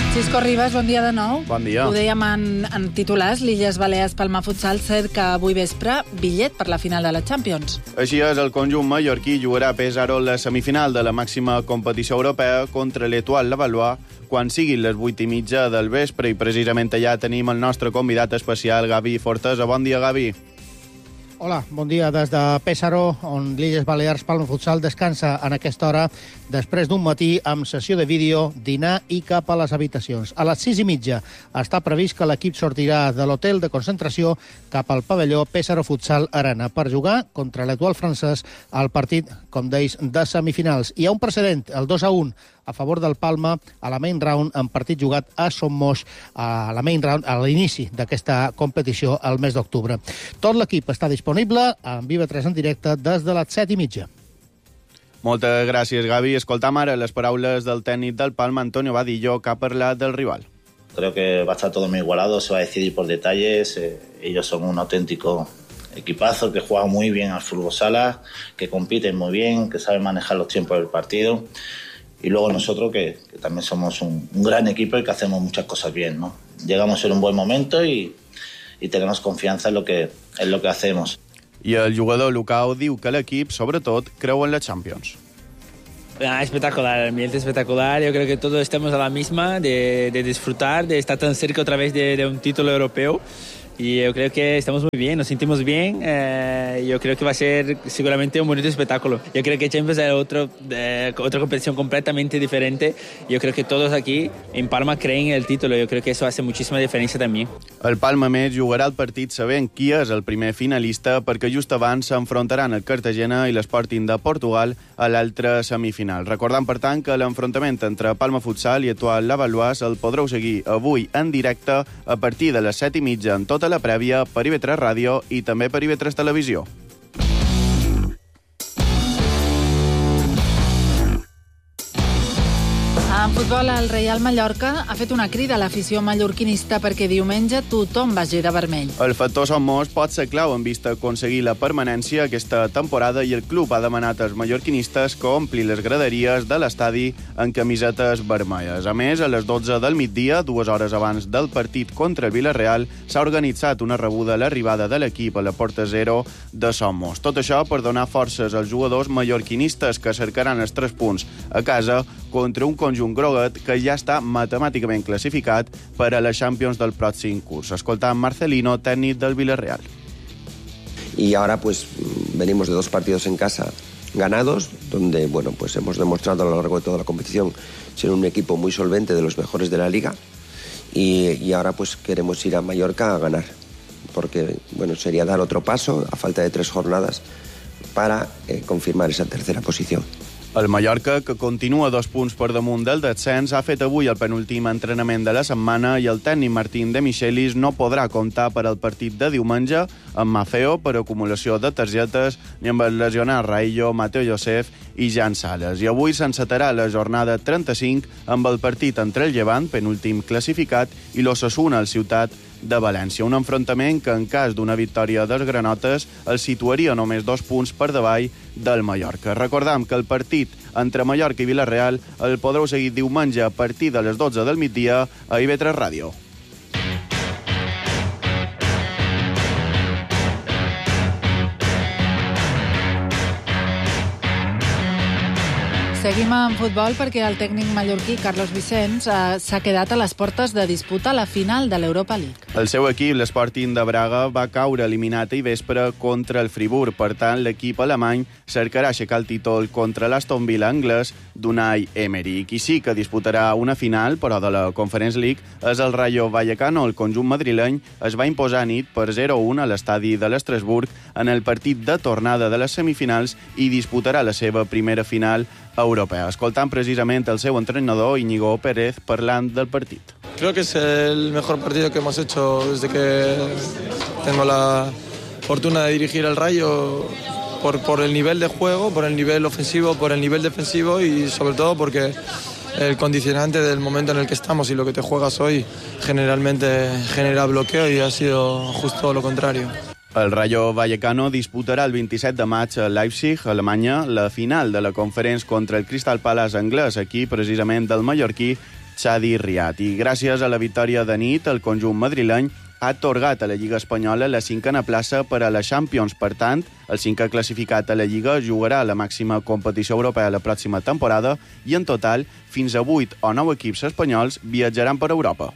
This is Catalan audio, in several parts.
Xisco Ribas, bon dia de nou. Bon dia. Ho dèiem en titulars, l'Illes Balears Palma Futsal cerca avui vespre bitllet per la final de la Champions. Així és, el conjunt mallorquí jugarà a Pesaro la semifinal de la màxima competició europea contra l'Etoile Levallois quan siguin les 8:30 del vespre, i precisament allà tenim el nostre convidat especial, Gavi Fortesa. Bon dia, Gavi. Hola, bon dia des de Pesaro, on l'Illes Balears Palma Futsal descansa en aquesta hora després d'un matí amb sessió de vídeo, dinar i cap a les habitacions. A les 6:30 està previst que l'equip sortirà de l'hotel de concentració cap al pavelló Pesaro Futsal Arena per jugar contra l'Etoile francès al partit, com deies, de semifinals. Hi ha un precedent, el 2-1 a favor del Palma a la main round, en partit jugat a Somos a la main round a l'inici d'aquesta competició al mes d'octubre. Tot l'equip està disponible en Viva 3 en directe des de les 7:30. Moltes gràcies, Gavi. Escoltam ara les paraules del tècnic del Palma, Antonio Vadillo, que ha parlat del rival. Creo que va a estar todo muy igualado, se va a decidir por detalles. Ellos son un auténtico equipazo que juega muy bien al fútbol sala, que compiten muy bien, que saben manejar los tiempos del partido. Y luego nosotros que también somos un gran equipo y que hacemos muchas cosas bien, ¿no? Llegamos en un buen momento y tenemos confianza en lo que hacemos. I el jugador local diu que l'equip, sobretot, creu en la Champions. Espectacular, el ambiente espectacular. Yo creo que todos estamos a la misma de disfrutar, de estar tan cerca otra vez de un título europeo. Y yo creo que estamos muy bien, nos sentimos bien. Yo creo que va a ser seguramente un bonito espectáculo. Yo creo que Champions es otra competición completamente diferente. Yo creo que todos aquí en Palma creen en el título. Yo creo que eso hace muchísima diferencia también. El Palma, més, jugarà el partit sabent qui és el primer finalista, perquè just abans s'enfrontaran el Cartagena i l'Sporting de Portugal a l'altra semifinal. Recordant, per tant, que l'enfrontament entre Palma Futsal i Etoile Levallois el podreu seguir avui en directe a partir de les 7:30 en tota la prèvia per IB3 Ràdio i també per IB3 Televisió. En futbol, el Real Mallorca ha fet una crida a l'afició mallorquinista perquè diumenge tothom vagi de vermell. El factor Somos pot ser clau en vista aconseguir la permanència aquesta temporada i el club ha demanat als mallorquinistes que ompli les graderies de l'estadi en camisetes vermelles. A més, a les 12 del migdia, 2 hores abans del partit contra el Villarreal, s'ha organitzat una rebuda a l'arribada de l'equip a la Porta Zero de Somos. Tot això per donar forces als jugadors mallorquinistes que cercaran els 3 punts a casa contra un conjunt groguet que ja està matemàticament classificat per a la Champions del pròxim curs. Escolta Marcelino, tècnic del Villarreal. Y ahora pues venimos de 2 partidos en casa ganados, donde bueno, pues hemos demostrado a lo largo de toda la competición ser un equipo muy solvente, de los mejores de la liga, y ahora pues queremos ir a Mallorca a ganar, porque bueno, sería dar otro paso a falta de 3 jornadas para confirmar esa tercera posición. El Mallorca, que continua 2 punts per damunt del descens, ha fet avui el penúltim entrenament de la setmana i el tècnic Martín de Michelis no podrà comptar per al partit de diumenge amb Mafeo per acumulació de targetes ni amb el lesionat Raillo, Mateo Josef i Jan Sales. I avui s'encetarà la jornada 35 amb el partit entre el Llevant, penúltim classificat, i l'Osasuna al Ciutat de València. Un enfrontament que, en cas d'una victòria dels granotes, el situaria només 2 punts per davall del Mallorca. Recordam que el partit entre Mallorca i Villarreal el podreu seguir diumenge a partir de les 12 del migdia a IB3 Ràdio. Seguim en futbol perquè el tècnic mallorquí Carlos Vicens s'ha quedat a les portes de disputar la final de l'Europa League. El seu equip, l'Sporting de Braga, va caure eliminat ahir vespre contra el Friburg. Per tant, l'equip alemany cercarà aixecar el títol contra l'Aston Villa anglès d'Unai Emery. Qui sí que disputarà una final, però de la Conference League, és el Rayo Vallecano. El conjunt madrileny es va imposar nit per 0-1 a l'estadi de l'Estrasburg en el partit de tornada de les semifinals i disputarà la seva primera final europea. Escoltant precisament el seu entrenador, Íñigo Pérez, parlant del partit. Creo que es el mejor partido que hemos hecho desde que tengo la fortuna de dirigir el Rayo, por el nivel de juego, por el nivel ofensivo, por el nivel defensivo y sobre todo porque el condicionante del momento en el que estamos y lo que te juegas hoy generalmente genera bloqueo y ha sido justo lo contrario. El Rayo Vallecano disputarà el 27 de maig a Leipzig, Alemanya, la final de la Conference contra el Crystal Palace anglès, aquí precisament del mallorquí Chadi Riad. I gràcies a la victòria de nit, el conjunt madrileny ha atorgat a la Lliga Espanyola la 5a plaça per a la Champions. Per tant, el 5è classificat a la Lliga jugarà a la màxima competició europea la pròxima temporada i, en total, fins a 8 o 9 equips espanyols viatjaran per Europa.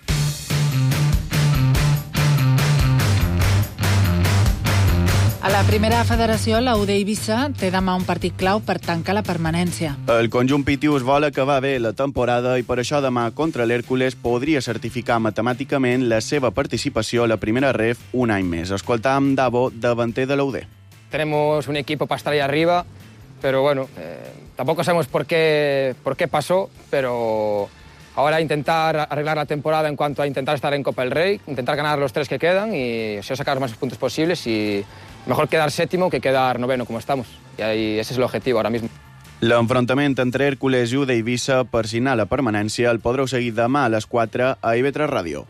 A la primera federació, la UD Eivissa té demà un partit clau per tancar la permanència. El conjunt pitius vol acabar bé la temporada i per això demà contra l'Hèrcules podria certificar matemàticament la seva participació a la primera ref un any més. Escoltam Davo, davanter de la UD. Tenemos un equipo para estar ahí arriba, pero bueno, tampoco sabemos por qué pasó, pero ahora intentar arreglar la temporada en cuanto a intentar estar en Copa del Rey, intentar ganar los 3 que quedan y sacar los más puntos posibles y mejor quedar séptimo que quedar noveno como estamos. Y ahí ese es el objetivo ahora mismo. L'enfrontament entre Hèrcules i UD Eivissa per signar la permanència el podreu seguir demà a les 4 a IB3 Ràdio.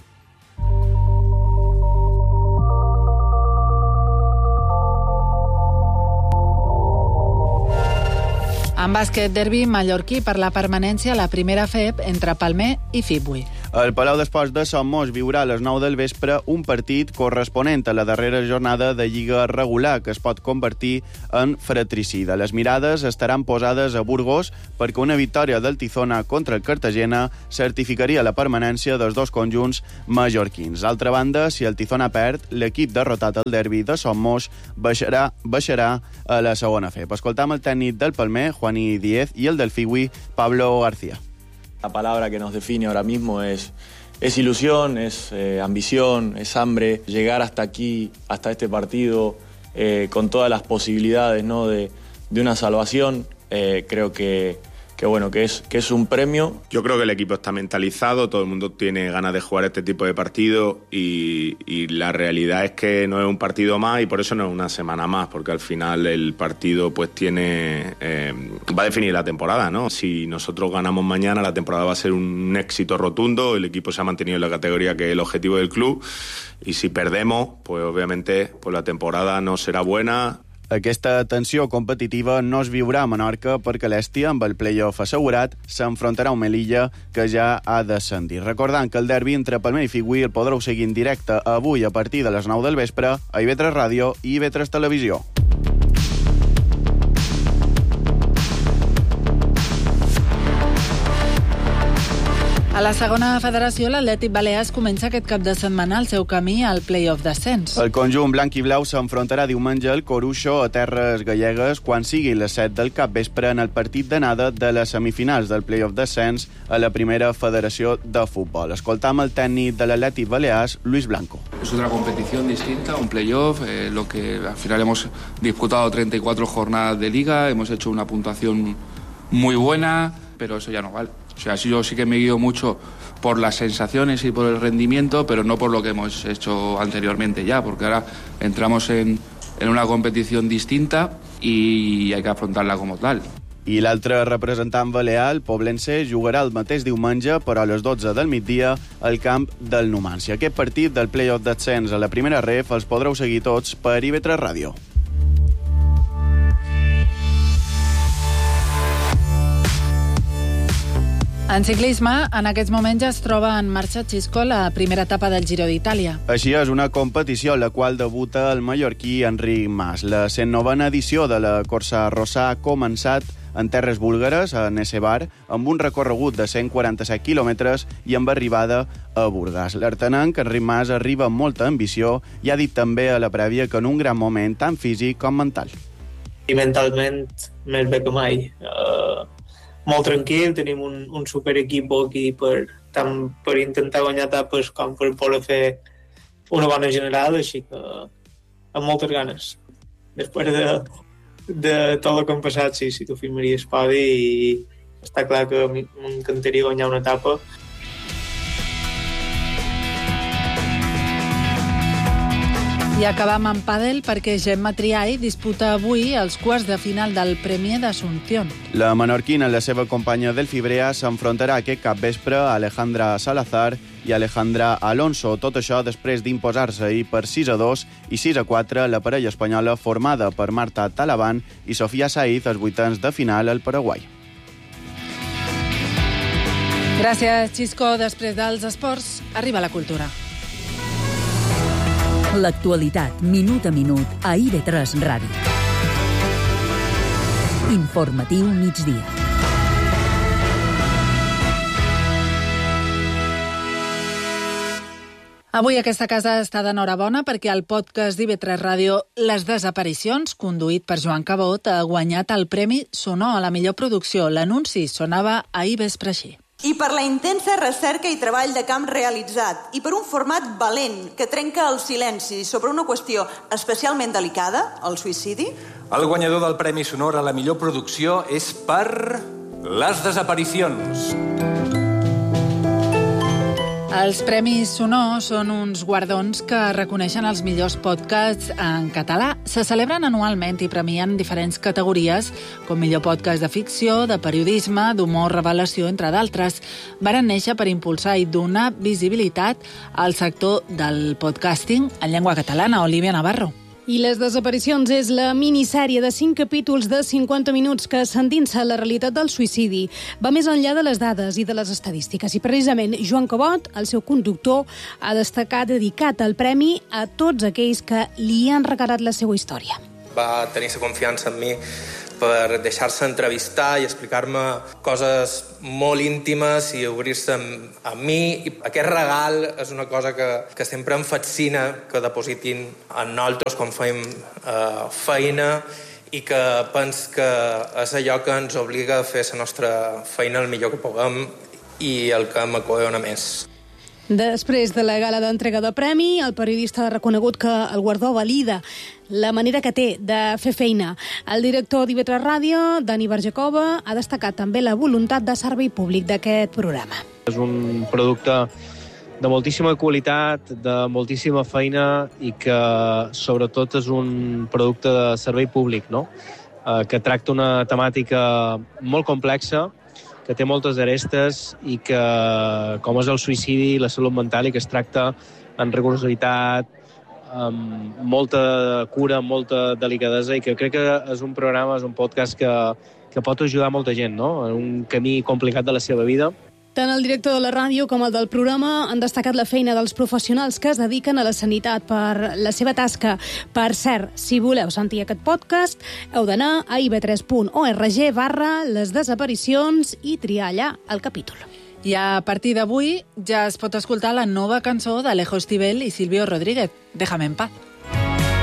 En bàsquet, derbi mallorquí per la permanència a la primera FEP entre Palmer i Fibui. El Palau d'Esports de Somos viurà a les 9 del vespre un partit corresponent a la darrera jornada de Lliga regular, que es pot convertir en fratricida. Les mirades estaran posades a Burgos perquè una victòria del Tizona contra el Cartagena certificaria la permanència dels dos conjunts mallorquins. D'altra banda, si el Tizona perd, l'equip derrotat al derbi de Somos baixarà a la segona FEP. Escoltam el tècnic del Palmer, Juani Díez, i el del Fibui, Pablo García. La palabra que nos define ahora mismo es ilusión, es ambición, es hambre. Llegar hasta aquí, hasta este partido, con todas las posibilidades, ¿no?, de una salvación, creo que es un premio. Yo creo que el equipo está mentalizado, todo el mundo tiene ganas de jugar este tipo de partidos y la realidad es que no es un partido más y por eso no es una semana más, porque al final el partido pues va a definir la temporada, ¿no? Si nosotros ganamos mañana, la temporada va a ser un éxito rotundo, el equipo se ha mantenido en la categoría que es el objetivo del club y si perdemos, pues obviamente pues la temporada no será buena. Aquesta tensió competitiva no es viurà a Menorca perquè l'Èstia, amb el play-off assegurat, s'enfrontarà a un Melilla que ja ha descendit. Recordant que el derbi entre Palmer i Fibui el podreu seguir en directe avui a partir de les 9 del vespre a IB3 Ràdio i IB3 Televisió. A la segona federació, l'Atlètic Balears comença aquest cap de setmana el seu camí al play-off d'ascens. El conjunt blanc i blau s'enfrontarà diumenge al Coruixo a terres gallegues quan sigui les 7 del capvespre en el partit d'anada de les semifinals del play-off d'ascens a la primera federació de futbol. Escoltam el tècnic de l'Atlètic Balears, Luis Blanco. Es otra competición distinta, un play-off, lo que al final hemos disputado 34 jornadas de liga, hemos hecho una puntuación muy buena, pero eso ya no vale. O sea, yo sí que me guío mucho por las sensaciones y por el rendimiento, pero no por lo que hemos hecho anteriormente ya, porque ahora entramos en una competición distinta y hay que afrontarla como tal. I l'altre representant balear, el poblense, jugarà el mateix diumenge, però a les 12 del migdia, al camp del Numancia. Aquest partit del play-off d'ascens a la primera ref els podreu seguir tots per IB3 Ràdio. En ciclisme, en aquests moments ja es troba en marxa Xisco la primera etapa del Giro d'Itàlia. Així és, una competició en la qual debuta el mallorquí Enric Mas. La 109a edició de la Corsa Rossa ha començat en terres búlgares, a Nesebar, amb un recorregut de 147 quilòmetres i amb arribada a Burgas. L'artenenc Enric Mas arriba amb molta ambició i ha dit també a la prèvia que en un gran moment tant físic com mental. I mentalment més bé que mai. Molt tranquil, tenim un superequip aquí tant per intentar guanyar etapes com per poder fer una bona general, així que amb moltes ganes. Després de tot el que hem passat, sí que firmaria el podi i està clar que m'encantaria guanyar una etapa. I acabam amb pàdel perquè Gemma Triay disputa avui els quarts de final del Premier d'Asunción. La menorquina i la seva companya del Fibrea s'enfrontarà aquest capvespre a Alejandra Salazar i Alejandra Alonso. Tot això després d'imposar-se ahir per 6-2 i 6-4 la parella espanyola formada per Marta Talabán i Sofia Saiz als vuitens de final al Paraguai. Gràcies, Xisco. Després dels esports, arriba la cultura. L'actualitat, minut a minut, a IB3 Ràdio. Informatiu migdia. Avui aquesta casa està d'enhorabona perquè el podcast d'IB3 Ràdio Les Desaparicions, conduït per Joan Cabot, ha guanyat el Premi Sonor a la millor producció. L'anunci sonava ahir vespre així. I per la intensa recerca i treball de camp realitzat, i per un format valent que trenca el silenci sobre una qüestió especialment delicada, el suïcidi. El guanyador del Premi Sonor a la millor producció és per Les Desaparicions. Els Premis Sonor són uns guardons que reconeixen els millors podcasts en català. Se celebren anualment i premien diferents categories, com millor podcast de ficció, de periodisme, d'humor, revelació, entre d'altres. Varen néixer per impulsar i donar visibilitat al sector del podcasting en llengua catalana. Olivia Navarro. I Les Desaparicions és la minissèrie de 5 capítols de 50 minuts que s'endinsa la realitat del suïcidi. Va més enllà de les dades i de les estadístiques. I precisament Joan Cabot, el seu conductor, ha dedicat el premi a tots aquells que li han regalat la seva història. Va tenir la confiança en mi per deixar-se entrevistar i explicar-me coses molt íntimes i obrir-se a mi. I aquest regal és una cosa que sempre em fascina que depositin en nosaltres quan fem feina i que penso que és allò que ens obliga a fer la nostra feina el millor que puguem i el que m'acollona més. Després de la gala d'entrega de premi, el periodista ha reconegut que el guardó valida la manera que té de fer feina. El director d'IB3 Ràdio, Dani Barjacova, ha destacat també la voluntat de servei públic d'aquest programa. És un producte de moltíssima qualitat, de moltíssima feina i que sobretot és un producte de servei públic, no? Que tracta una temàtica molt complexa, que té moltes arestes i que, com és el suïcidi i la salut mental, i que es tracta amb rigorositat, amb molta cura, amb molta delicadesa, i que crec que és un programa, és un podcast que pot ajudar molta gent, no?, en un camí complicat de la seva vida. Tant el director de la ràdio com el del programa han destacat la feina dels professionals que es dediquen a la sanitat per la seva tasca. Per cert, si voleu sentir aquest podcast, heu d'anar a ib3.org/Les Desaparicions i triar allà el capítol. I a partir d'avui ja es pot escoltar la nova cançó d'Alejo Stivel i Silvio Rodríguez, Déjame en paz.